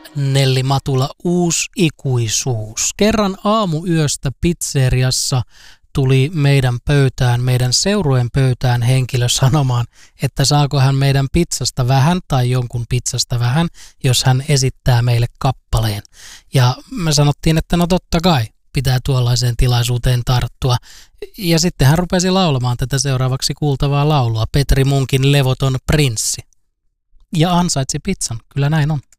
Nelli Matula, uusi ikuisuus. Kerran aamuyöstä pizzeriassa tuli meidän pöytään, meidän seurueen pöytään henkilö sanomaan, että saako hän meidän pizzasta vähän tai jonkun pizzasta vähän, jos hän esittää meille kappaleen. Ja me sanottiin, että no totta kai pitää tuollaiseen tilaisuuteen tarttua. Ja sitten hän rupesi laulamaan tätä seuraavaksi kuultavaa laulua, Petri Munkin Levoton prinssi. Ja ansaitsi pizzan, kyllä näin on.